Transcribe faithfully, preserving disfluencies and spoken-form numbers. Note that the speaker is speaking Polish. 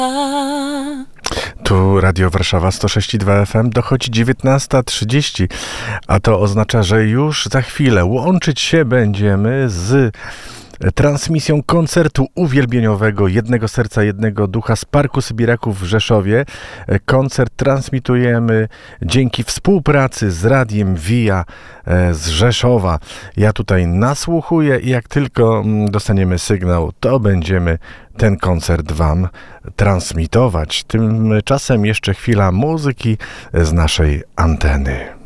Tu Radio Warszawa sto sześć i dwa F M, dochodzi dziewiętnasta trzydzieści, a to oznacza, że już za chwilę łączyć się będziemy z transmisją koncertu uwielbieniowego Jednego Serca, Jednego Ducha z Parku Sybiraków w Rzeszowie. Koncert transmitujemy dzięki współpracy z Radiem Via z Rzeszowa. Ja tutaj nasłuchuję i jak tylko dostaniemy sygnał, to będziemy ten koncert wam transmitować. Tymczasem jeszcze chwila muzyki z naszej anteny.